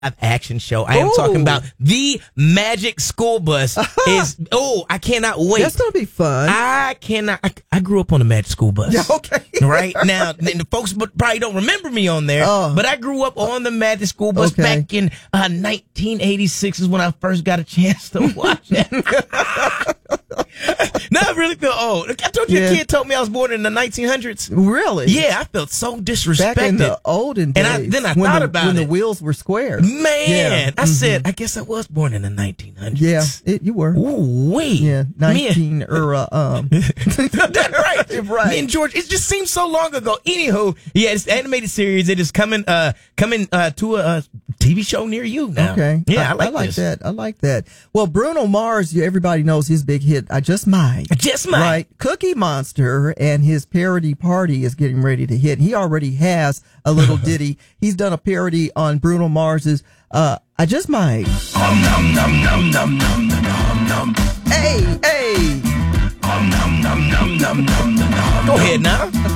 action show. I am talking about the Magic School Bus. I cannot wait. That's gonna be fun. I grew up on the Magic School Bus. Yeah, okay. Right now, the folks probably don't remember me on there, but I grew up on the Magic School Bus back in 1986 is when I first got a chance to watch it. Now I really feel old. I told you a kid told me I was born in the 1900s. Really? Yeah, I felt so disrespected. Back in the olden days. And then I thought about when it. the wheels were square. Man, I said, I guess I was born in the 1900s. Yeah, you were. Ooh, wait. Yeah, 19 That's right. Right. Me and George, it just seems so long ago. Anywho, yeah, it's animated series. It is coming to a TV show near you now. Okay. Yeah, I like that. I like that. Well, Bruno Mars, everybody knows his big hit, I Just Might. Just Might. Right. Cookie Monster and his parody party is getting ready to hit. He already has a little ditty. He's done a parody on Bruno Mars's I Just Might. Hey, hey. Go ahead now.